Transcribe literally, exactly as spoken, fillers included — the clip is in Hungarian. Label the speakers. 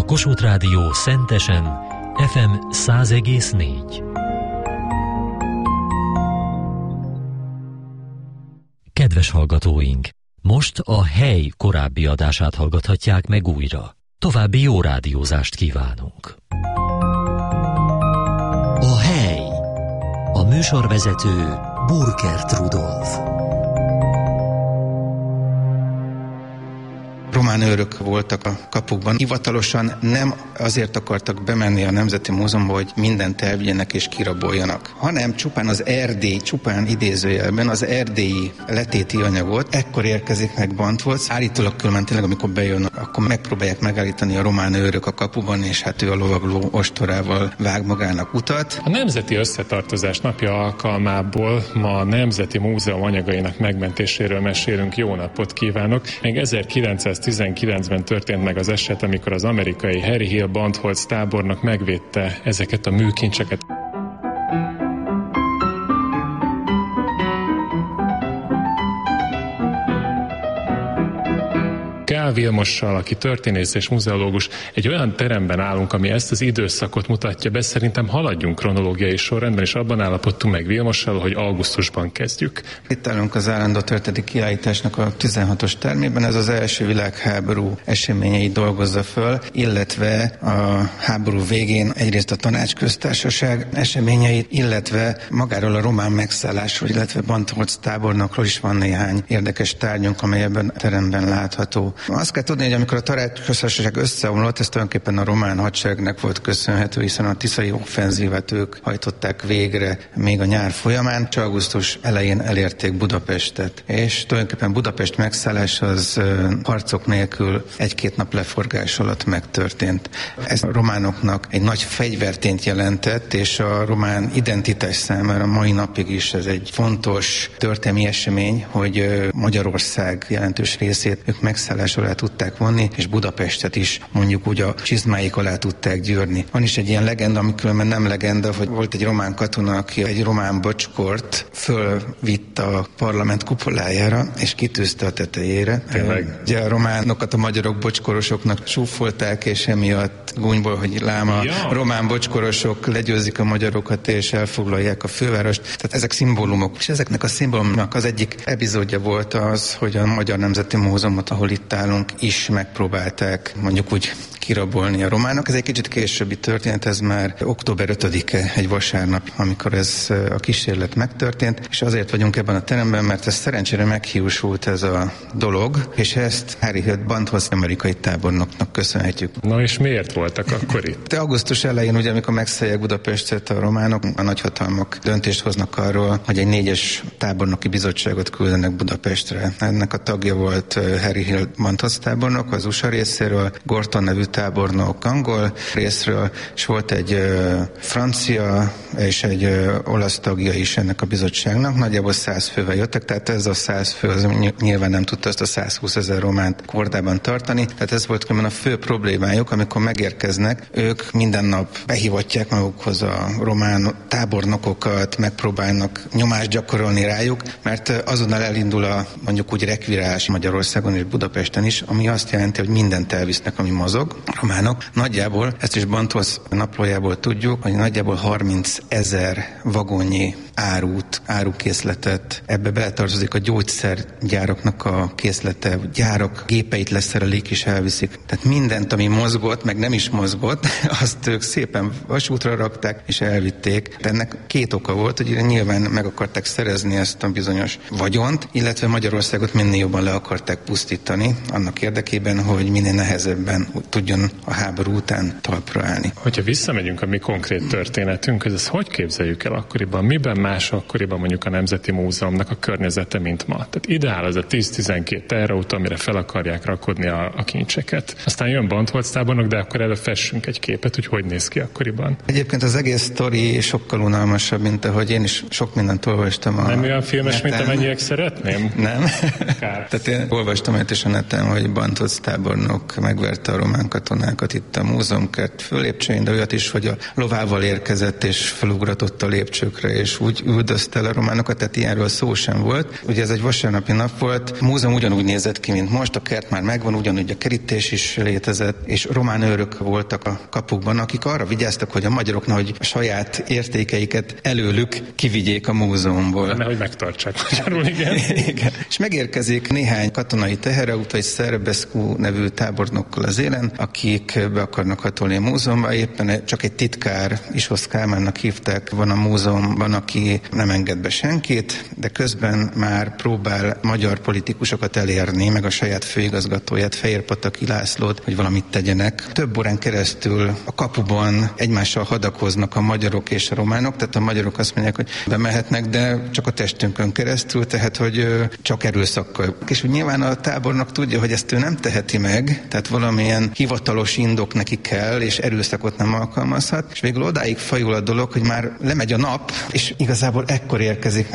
Speaker 1: Kossuth Rádió Szentesen ef em száz egész négy. Kedves hallgatóink! Most a Hely korábbi adását hallgathatják meg újra. További jó rádiózást kívánunk! A Hely. A műsorvezető Burkert Rudolf.
Speaker 2: Román őrök voltak a kapukban. Hivatalosan nem azért akartak bemenni a Nemzeti Múzeumba, hogy mindent elvigyenek és kiraboljanak, hanem csupán az erdély, csupán idézőjelben az erdélyi letéti anyagot. Ekkor érkezik meg Bantolz. Állítólag különben tényleg, amikor bejön, akkor megpróbálják megállítani a román őrök a kapuban, és hát ő a lovagló ostorával vág magának utat.
Speaker 3: A Nemzeti Összetartozás napja alkalmából ma a Nemzeti Múzeum anyagainak megmentéséről mesélünk. Jó napot kívánok! Még ezerkilencszáztizenkilencben történt meg az eset, amikor az amerikai Harry Hill Bantolz tábornok megvédte ezeket a műkincseket. Kál Vilmossal, aki történész és muzeológus, egy olyan teremben állunk, ami ezt az időszakot mutatja be. Szerintem haladjunk kronológiai sorrendben, és abban állapodtunk meg Vilmossal, hogy augusztusban kezdjük.
Speaker 2: Itt állunk az állandó történeti kiállításnak a tizenhatos termében. Ez az első világháború eseményeit dolgozza föl, illetve a háború végén egyrészt a Tanácsköztársaság eseményeit, illetve magáról a román megszállásról, illetve Bantolz tábornokról is van néhány érdekes tárgyunk, amely ebben a teremben látható. Azt kell tudni, hogy amikor a Tanácsköztársaság összeomlott, ez tulajdonképpen a román hadseregnek volt köszönhető, hiszen a tiszai offenzívet ők hajtották végre még a nyár folyamán, és augusztus elején elérték Budapestet. És tulajdonképpen Budapest megszállása az harcok nélkül egy-két nap leforgás alatt megtörtént. Ez a románoknak egy nagy fegyvertényt jelentett, és a román identitás számára mai napig is ez egy fontos történelmi esemény, hogy Magyarország jelentős részét ők megszállás alá tudták vonni, és Budapestet is mondjuk úgy a csizmáik alá tudták gyűrni. Van is egy ilyen legenda, ami különben nem legenda, hogy volt egy román katona, aki egy román bocskort fölvitt a parlament kupolájára, és kitűzte a tetejére.
Speaker 3: Tényleg.
Speaker 2: Ugye a románokat a magyarok bocskorosoknak súfolták, és emiatt gúnyból, hogy láma ja. román bocskorosok legyőzik a magyarokat, és elfoglalják a fővárost. Tehát ezek szimbólumok. És ezeknek a szimbólumnak az egyik epizódja volt az, hogy a Magyar Nemzeti Múzeumot, ahol itt állunk, is megpróbálták mondjuk úgy kirabolni a románok. Ez egy kicsit későbbi történet, ez már október ötödike, egy vasárnap, amikor ez a kísérlet megtörtént, és azért vagyunk ebben a teremben, mert ez szerencsére meghiúsult ez a dolog, és ezt Harry Hill Bantolz amerikai tábornoknak köszönhetjük.
Speaker 3: Na és miért voltak akkor itt?
Speaker 2: De augusztus elején, ugye, amikor megszállják Budapestet a románok, a nagyhatalmak döntést hoznak arról, hogy egy négyes tábornoki bizottságot küldenek Budapestre. Ennek a tagja volt Harry Hill Bantolz tábornok az u es á részéről, Gorton nevű tábornok angol részről, és volt egy ö, francia és egy ö, olasz tagja is ennek a bizottságnak. Nagyjából száz fővel jöttek, tehát ez a száz fő az nyilván nem tudta azt a százhúszezer románt kordában tartani. Tehát ez volt különben a fő problémájuk, amikor megérkeznek, ők minden nap behívatják magukhoz a román tábornokokat, megpróbálnak nyomást gyakorolni rájuk, mert azonnal elindul a mondjuk úgy rekvirálás Magyarországon és Budapesten is, ami azt jelenti, hogy mindent elvisznek, ami mozog. Románok. Nagyjából, ezt is Bantolz naplójából tudjuk, hogy nagyjából harmincezer vagonnyi árút, árukészletet, ebbe beletartozik a gyógyszergyáraknak a készlete, gyárak gépeit leszerelik és elviszik. Tehát mindent, ami mozgott, meg nem is mozgott, azt ők szépen vasútra rakták és elvitték. De ennek két oka volt, hogy nyilván meg akarták szerezni ezt a bizonyos vagyont, illetve Magyarországot minél jobban le akarták pusztítani, annak érdekében, hogy minél nehezebben tudjon a háború után talpra állni.
Speaker 3: Hogyha visszamegyünk a mi konkrét történetünkhöz, ezt hogy képzeljük el akkoriban? Miben más akkoriban mondjuk a Nemzeti Múzeumnak a környezete, mint ma? Tehát ideál ez a tíz-tizenkét terrautó, amire fel akarják rakodni a, a kincseket. Aztán jön Bantolz tábornok, de akkor előbb fessünk egy képet, hogy hogy néz ki akkoriban.
Speaker 2: Egyébként az egész sztori sokkal unalmasabb, mint ahogy én is sok mindent olvastam a
Speaker 3: Nem olyan filmes,
Speaker 2: neten.
Speaker 3: mint amennyiek szeretném?
Speaker 2: Nem. Tehát én olvastam egy is a neten, hogy Bantolz tábornok megverte a román katonákat itt a múzeumkert főlépcsőin, de olyat is, hogy a lovával érkezett és felugratott a lépcsőkre, és úgy úgy üldözte el a románokat, tehát ilyenről szó sem volt. Ugye ez egy vasárnapi nap volt, a múzeum ugyanúgy nézett ki, mint most, a kert már megvan, ugyanúgy a kerítés is létezett, és román őrök voltak a kapukban, akik arra vigyáztak, hogy a magyaroknak, hogy a saját értékeiket előlük kivigyék a múzeumból.
Speaker 3: Nehogy megtartsák magyarul, igen.
Speaker 2: Igen. És megérkezik néhány katonai teherautó, egy Szerbeszkú nevű tábornokkal az élen, akik be akarnak hatolni a múzeumba, éppen csak egy titkár, Ishoz Kálmánnak hívták, van a múzeumban, aki nem enged be senkit, de közben már próbál magyar politikusokat elérni, meg a saját főigazgatóját, Fejérpataki Lászlót, hogy valamit tegyenek. Több órán keresztül a kapuban egymással hadakoznak a magyarok és a románok, tehát a magyarok azt mondják, hogy bemehetnek, de csak a testünkön keresztül, tehát hogy csak erőszakkal. És úgy nyilván a tábornok tudja, hogy ezt ő nem teheti meg, tehát valamilyen hivatalos indok neki kell, és erőszakot nem alkalmazhat, és végül odáig fajul a dolog, hogy már lemegy a nap, és igazából ekkor érkezik